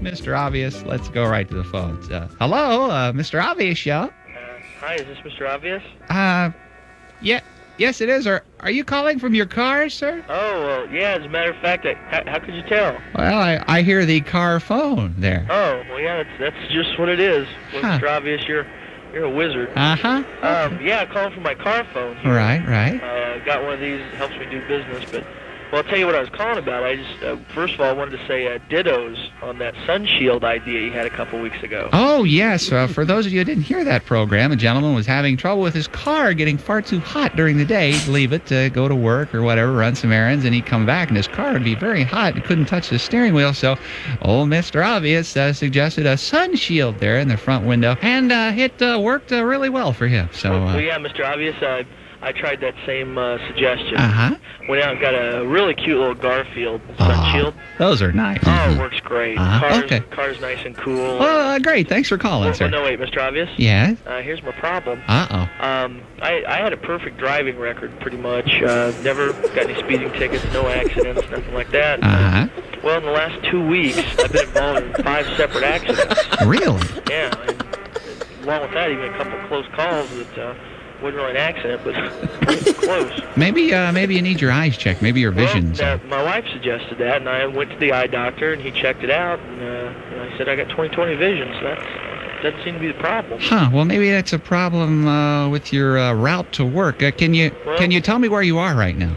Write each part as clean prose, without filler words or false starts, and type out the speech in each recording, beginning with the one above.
Mr. Obvious. Let's go right to the phones. Hello, Mr. Obvious Show. Hi, is this Mr. Obvious? Yeah. Yes, it is. Are you calling from your car, sir? Oh, well, yeah, as a matter of fact, how could you tell? Well, I hear the car phone there. Oh, well, yeah, that's just what it is. Well, Mr. Obvious, you're a wizard. Uh-huh. Yeah, I'm calling from my car phone here. Right. Got one of these, helps me do business, but... Well, I'll tell you what I was calling about. I just, first of all, I wanted to say dittos on that sun shield idea you had a couple weeks ago. Oh, yes. For those of you who didn't hear that program, a gentleman was having trouble with his car getting far too hot during the day. He'd leave it to go to work or whatever, run some errands, and he'd come back, and his car would be very hot and couldn't touch the steering wheel. So old Mr. Obvious suggested a sun shield there in the front window, and it worked really well for him. So, well, yeah, Mr. Obvious, I tried that same suggestion. Uh-huh. Went out and got a really cute little Garfield sun shield. Those are nice. Oh, it works great. Car's nice and cool. Well, great. Thanks for calling, sir. No, wait, Mr. Obvious? Yes? Here's my problem. Uh-oh. I had a perfect driving record, pretty much. Never got any speeding tickets, no accidents, nothing like that. Uh-huh. Well, in the last 2 weeks, I've been involved in 5 separate accidents. Really? Yeah. And along with that, even a couple of close calls that... wasn't really an accident, but pretty close. Maybe you need your eyes checked. Maybe your vision's... Well, my wife suggested that, and I went to the eye doctor, and he checked it out, and I said I got 20/20 vision, so that doesn't seem to be the problem. Huh. Well, maybe that's a problem with your route to work. Can you tell me where you are right now?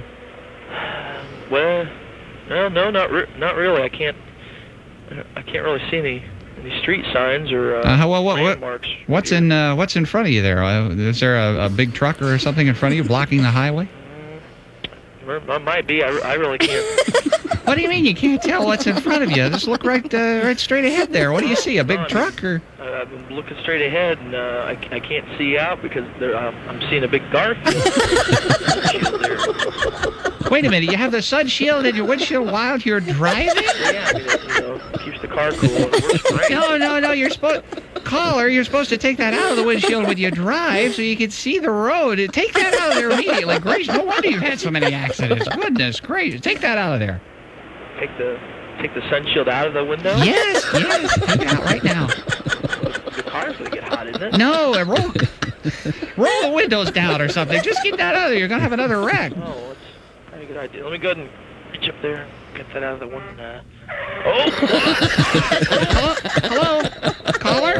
Well, no, not really. I can't really see any street signs or landmarks. What's in front of you there? Is there a big truck or something in front of you blocking the highway? Might be. I really can't. What do you mean you can't tell what's in front of you? Just look right straight ahead there. What do you see? A big truck or? I'm looking straight ahead, and I can't see out because I'm seeing a big Garfield. Wait a minute. You have the sun shield in your windshield while you're driving? Yeah, keeps the car cool. It works great. No. You're supposed to take that out of the windshield when you drive so you can see the road. Take that out of there immediately. Gracious, no wonder you've had so many accidents. Goodness gracious. Take that out of there. Take the sun shield out of the window? Yes. Take it out right now. The car's going to get hot, isn't it? No, roll the windows down or something. Just get that out of there. You're going to have another wreck. Oh, that's a good idea. Let me go ahead and reach up there and get that out of the window. Hello? Caller?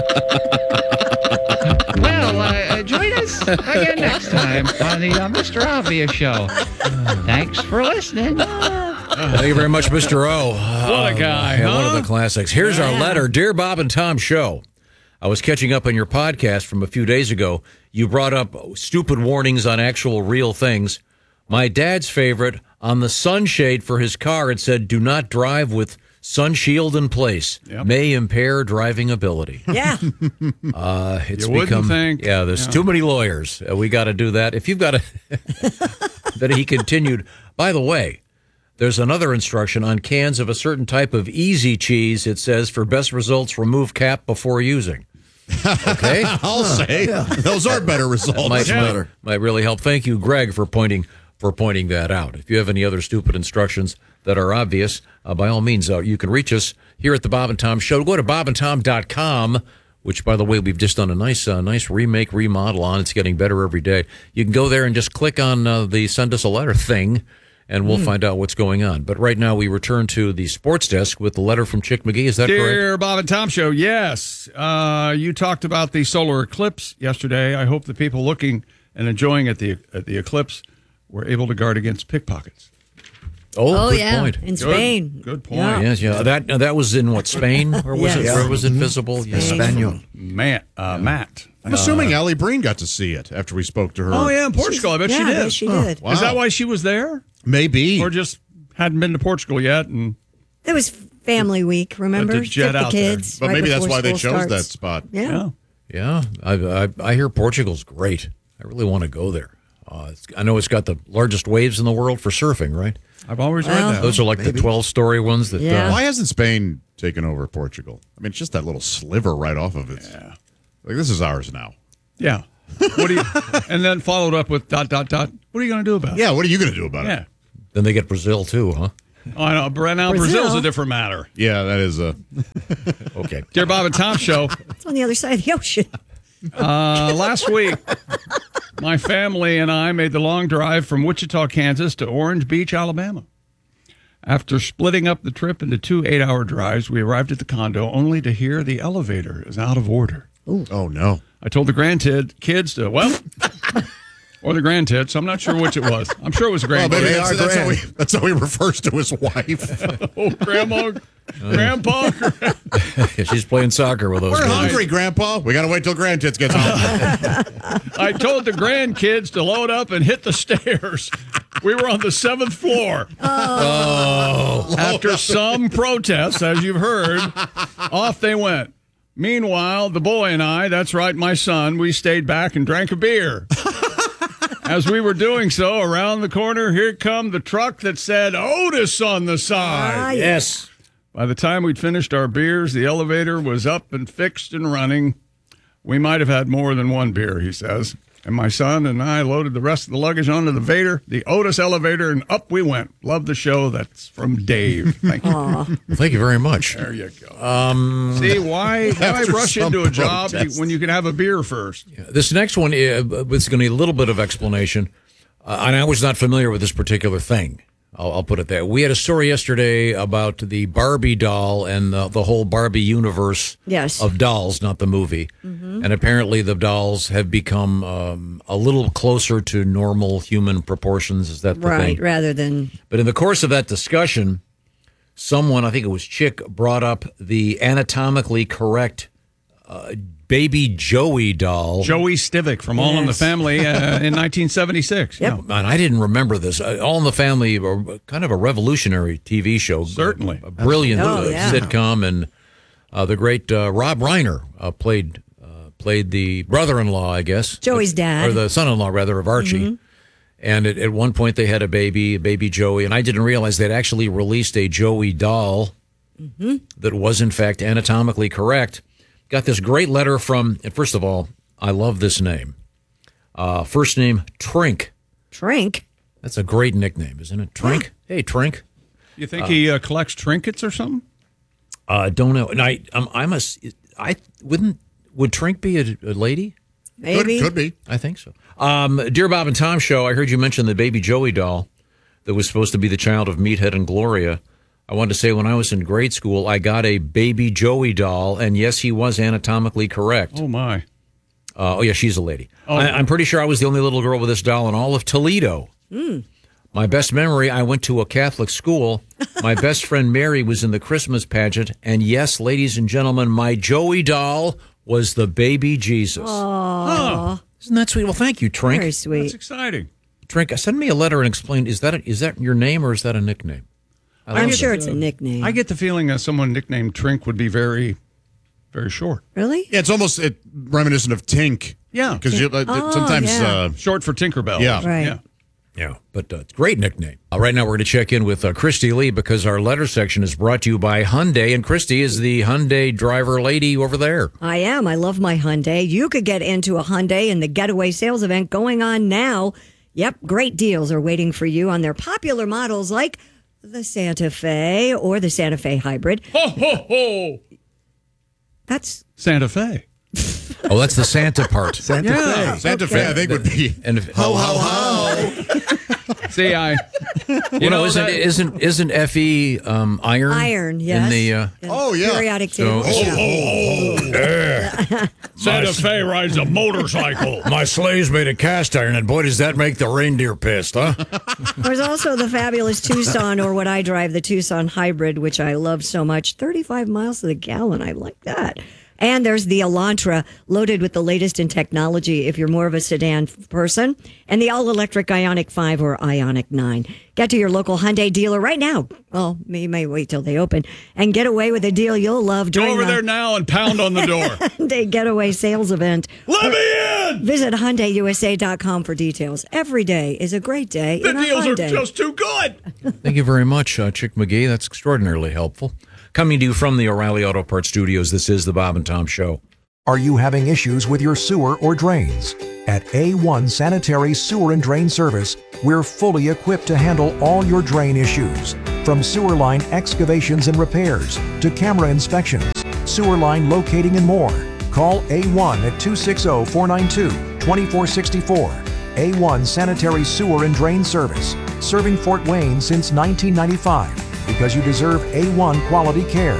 Well, join us again next time on the Mr. Obvious Show. Thanks for listening. Thank you very much, Mr. O. What a guy, huh? One of the classics. Here's our letter. Dear Bob and Tom Show, I was catching up on your podcast from a few days ago. You brought up stupid warnings on actual real things. My dad's favorite, on the sunshade for his car, it said, do not drive with sun shield in place. Yep. May impair driving ability. Yeah. It's you wouldn't think. Yeah, there's too many lawyers. We got to do that. If you've got to... Then he continued, by the way, there's another instruction on cans of a certain type of easy cheese. It says, for best results, remove cap before using. Okay? I'll say. Yeah. Those are better results. Might really help. Thank you, Greg, for pointing that out. If you have any other stupid instructions that are obvious, by all means, you can reach us here at the Bob and Tom Show. Go to bobandtom.com, which, by the way, we've just done a nice remodel on. It's getting better every day. You can go there and just click on the send us a letter thing, and we'll find out what's going on. But right now, we return to the sports desk with the letter from Chick McGee. Is that correct? Dear Bob and Tom Show, yes. You talked about the solar eclipse yesterday. I hope the people looking and enjoying at the eclipse were able to guard against pickpockets. Oh, good point. In Spain. Good point. Yeah. That was in what, Spain? Or was it? Where was it visible? Espanol. Matt. I'm assuming Allie Breen got to see it after we spoke to her. Oh, yeah, in Portugal. I bet she did. Yeah, she did. Wow. Is that why she was there? Maybe. Or just hadn't been to Portugal yet? And It was family week, remember? To jet Took the out kids. But right maybe that's before why they school chose starts. that spot. Yeah. Yeah. I hear Portugal's great. I really want to go there. I know it's got the largest waves in the world for surfing, right? I've always read that. Those are like the 12-story ones. That. Yeah. Why hasn't Spain taken over Portugal? I mean, it's just that little sliver right off of it. Yeah. Like, this is ours now. Yeah. What do you? And then followed up with ... What are you going to do about it? Yeah, what are you going to do about Yeah. it? Then they get Brazil, too, huh? Oh, I know. Now Brazil's a different matter. Yeah, that is a. Okay. Dear Bob and Tom Show. It's on the other side of the ocean. Last week, my family and I made the long drive from Wichita, Kansas to Orange Beach, Alabama. After splitting up the trip into 2 8-hour drives, we arrived at the condo only to hear the elevator is out of order. Oh, no. I told the kids to, or the grandkids. I'm not sure which it was. I'm sure it was a Well, maybe grandkid. that's how he refers to his wife. Oh, Grandma, Grandpa. She's playing soccer with those We're guys. hungry, Grandpa. We got to wait till grandkids get home. I told the grandkids to load up and hit the stairs. We were on the 7th floor. Oh. After some protests, as you've heard, off they went. Meanwhile, the boy and I, that's right, my son, we stayed back and drank a beer. As we were doing so, around the corner, here come the truck that said Otis on the side. Yes. By the time we'd finished our beers, the elevator was up and fixed and running. We might have had more than one beer, he says. And my son and I loaded the rest of the luggage onto the Otis elevator, and up we went. Love the show. That's from Dave. Thank you. Well, thank you very much. There you go. See, why rush some into a job protest. when you can have a beer first? This next one is going to need a little bit of explanation. And I was not familiar with this particular thing. I'll put it there. We had a story yesterday about the Barbie doll and the whole Barbie universe of dolls, not the movie. Mm-hmm. And apparently the dolls have become a little closer to normal human proportions. Is that the thing? Right, rather than... But in the course of that discussion, someone, I think it was Chick, brought up the anatomically correct Baby Joey doll. Joey Stivic from All in the Family in 1976. Yep. Yeah. And I didn't remember this. All in the Family, kind of a revolutionary TV show. Certainly. A brilliant yeah. sitcom. And the great Rob Reiner played the brother-in-law, I guess. Joey's dad. Or the son-in-law, rather, of Archie. Mm-hmm. And at one point they had a baby Joey. And I didn't realize they'd actually released a Joey doll that was, in fact, anatomically correct. Got this great letter from, and first of all, I love this name. First name, Trink. Trink? That's a great nickname, isn't it? Trink? Hey, Trink. You think he collects trinkets or something? Don't know. And would Trink be a lady? Maybe. Could be. I think so. Dear Bob and Tom Show, I heard you mention the Baby Joey doll that was supposed to be the child of Meathead and Gloria. I wanted to say when I was in grade school, I got a Baby Joey doll, and yes, he was anatomically correct. Oh, my. Yeah, she's a lady. Oh. I'm pretty sure I was the only little girl with this doll in all of Toledo. My best memory, I went to a Catholic school. My best friend Mary was in the Christmas pageant, and yes, ladies and gentlemen, my Joey doll was the baby Jesus. Aww. Isn't that sweet? Well, thank you, Trink. Very sweet. That's exciting. Trink, send me a letter and explain, is that your name or is that a nickname? I'm sure it's a nickname. I get the feeling that someone nicknamed Trink would be very, very short. Really? Yeah, it's almost reminiscent of Tink. Yeah. Because sometimes... yeah. Short for Tinkerbell. Yeah. Right. Yeah. Yeah, but it's a great nickname. Right now we're going to check in with Christy Lee because our letter section is brought to you by Hyundai, and Christy is the Hyundai driver lady over there. I am. I love my Hyundai. You could get into a Hyundai in the Getaway Sales event going on now. Yep, great deals are waiting for you on their popular models like the Santa Fe or the Santa Fe Hybrid. Ho, ho, ho. That's Santa Fe. Oh, that's the Santa part. Santa Fe, I think, would be... And Ho, ho, ho. See, isn't Fe iron? iron, yes. In the Oh, yeah. periodic table. Santa Fe rides a motorcycle. My sleigh's made of cast iron, and boy, does that make the reindeer pissed, huh? There's also the fabulous Tucson, or what I drive, the Tucson Hybrid, which I love so much. 35 miles to the gallon. I like that. And there's the Elantra, loaded with the latest in technology if you're more of a sedan person, and the all-electric Ioniq 5 or Ioniq 9. Get to your local Hyundai dealer right now. Well, you may wait till they open, and get away with a deal you'll love Go during over the there now and pound on the door. Hyundai Getaway Sales event. Let me in! Visit HyundaiUSA.com for details. Every day is a great day The in a deals are Hyundai. just too good. Thank you very much, Chick McGee. That's extraordinarily helpful. Coming to you from the O'Reilly Auto Parts Studios, this is the Bob and Tom Show. Are you having issues with your sewer or drains? At A1 Sanitary Sewer and Drain Service, we're fully equipped to handle all your drain issues. From sewer line excavations and repairs to camera inspections, sewer line locating and more. Call A1 at 260-492-2464. A1 Sanitary Sewer and Drain Service, serving Fort Wayne since 1995 because you deserve A1 quality care.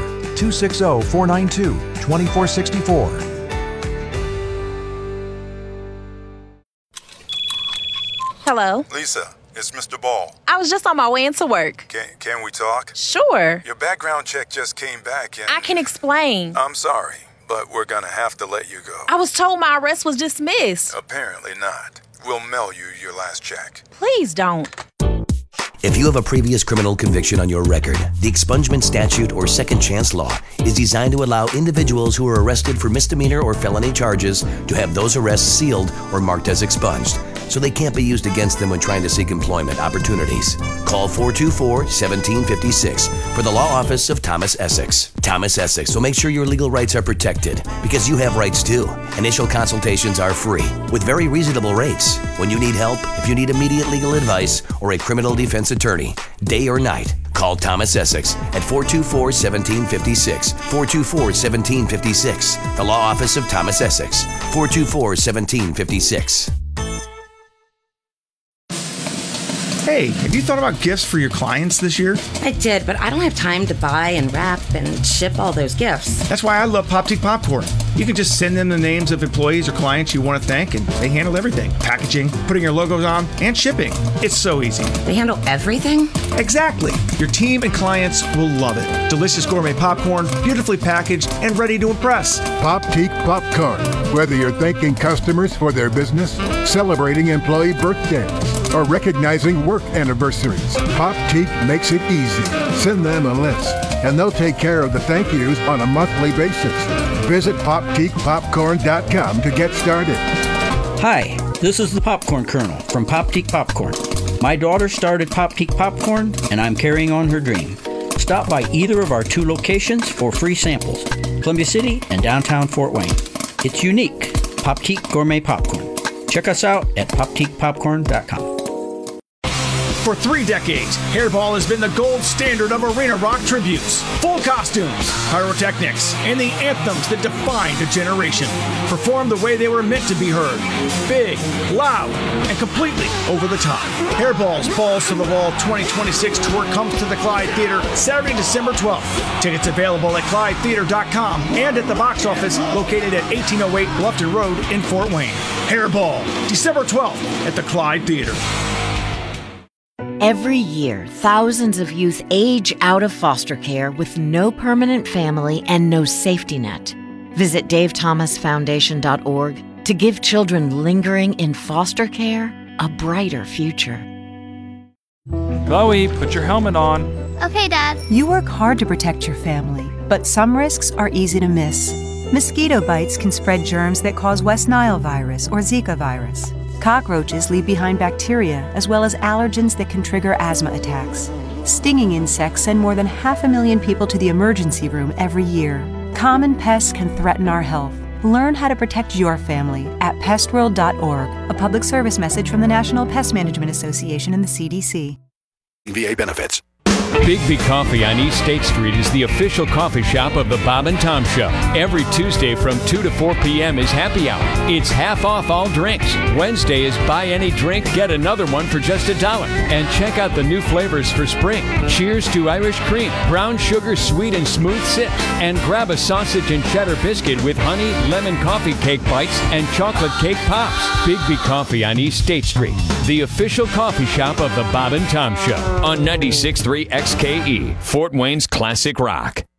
260-492-2464. Hello? Lisa, it's Mr. Ball. I was just on my way into work. Can we talk? Sure. Your background check just came back and... I can explain. I'm sorry, but we're gonna have to let you go. I was told my arrest was dismissed. Apparently not. We'll mail you your last check. Please don't. If you have a previous criminal conviction on your record, the expungement statute or second chance law is designed to allow individuals who are arrested for misdemeanor or felony charges to have those arrests sealed or marked as expunged, so they can't be used against them when trying to seek employment opportunities. Call 424-1756 for the law office of Thomas Essex. Thomas Essex will make sure your legal rights are protected, because you have rights too. Initial consultations are free with very reasonable rates. When you need help, if you need immediate legal advice or a criminal defense attorney, day or night, call Thomas Essex at 424-1756. 424-1756. The law office of Thomas Essex. 424-1756. Hey, have you thought about gifts for your clients this year? I did, but I don't have time to buy and wrap and ship all those gifts. That's why I love Poptique Popcorn. You can just send them the names of employees or clients you want to thank, and they handle everything. Packaging, putting your logos on, and shipping. It's so easy. They handle everything? Exactly. Your team and clients will love it. Delicious gourmet popcorn, beautifully packaged, and ready to impress. Poptique Popcorn. Whether you're thanking customers for their business, celebrating employee birthdays, or recognizing work anniversaries, Poptique makes it easy. Send them a list, and they'll take care of the thank yous on a monthly basis. Visit PoptiquePopcorn.com to get started. Hi, this is the Popcorn Colonel from Poptique Popcorn. My daughter started Poptique Popcorn, and I'm carrying on her dream. Stop by either of our 2 locations for free samples, Columbia City and downtown Fort Wayne. It's unique, Poptique Gourmet Popcorn. Check us out at PoptiquePopcorn.com. For 3 decades, Hairball has been the gold standard of arena rock tributes, full costumes, pyrotechnics, and the anthems that defined a generation. Performed the way they were meant to be heard. Big, loud, and completely over the top. Hairball's Balls to the Wall 2026 tour comes to the Clyde Theater Saturday, December 12th. Tickets available at ClydeTheater.com and at the box office located at 1808 Bluffton Road in Fort Wayne. Hairball, December 12th at the Clyde Theater. Every year, thousands of youth age out of foster care with no permanent family and no safety net. Visit DaveThomasFoundation.org to give children lingering in foster care a brighter future. Chloe, put your helmet on. Okay, Dad. You work hard to protect your family, but some risks are easy to miss. Mosquito bites can spread germs that cause West Nile virus or Zika virus. Cockroaches leave behind bacteria as well as allergens that can trigger asthma attacks. Stinging insects send more than 500,000 people to the emergency room every year. Common pests can threaten our health. Learn how to protect your family at pestworld.org, a public service message from the National Pest Management Association and the CDC. VA benefits. Bigby Coffee on East State Street is the official coffee shop of the Bob and Tom Show. Every Tuesday from 2 to 4 p.m. is happy hour. It's half off all drinks. Wednesday is buy any drink, get another one for just $1. And check out the new flavors for spring. Cheers to Irish cream, brown sugar, sweet and smooth sips. And grab a sausage and cheddar biscuit with honey, lemon coffee cake bites, and chocolate cake pops. Bigby Coffee on East State Street, the official coffee shop of the Bob and Tom Show on 96.3 XKE, Fort Wayne's Classic Rock.